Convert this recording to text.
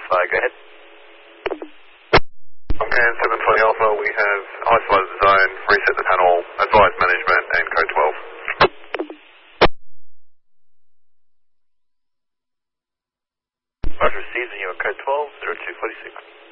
fire, go ahead. Command 720 Alpha, we have isolated the zone, reset the panel, advise management and code 12. Roger, received and you are code 12, 0246.